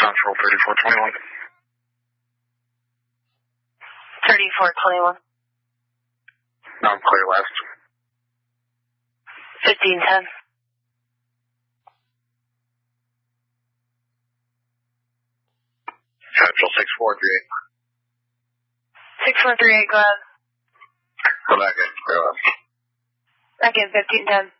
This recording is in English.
Central 3421. 3421. I'm clear west. 1510. Central 6438. 6438, go ahead. Go back in, clear west. Back in 1510.